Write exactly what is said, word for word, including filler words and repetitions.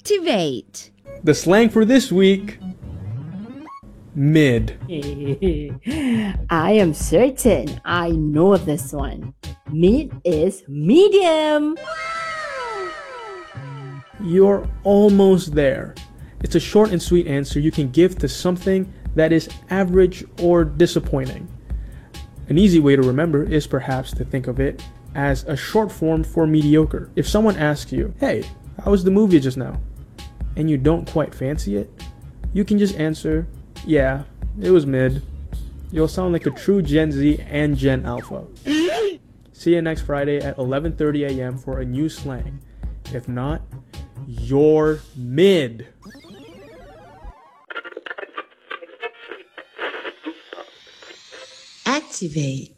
Activate. The slang for this week, mid. I am certain I know this one. Mid is medium. You're almost there. It's a short and sweet answer you can give to something that is average or disappointing. An easy way to remember is perhaps to think of it as a short form for mediocre. If someone asks you, hey, how was the movie just now? And you don't quite fancy it, you can just answer, yeah, it was mid. You'll sound like a true Gen Z and Gen Alpha. See you next Friday at eleven thirty a.m. for a new slang. If not, you're mid. Activate.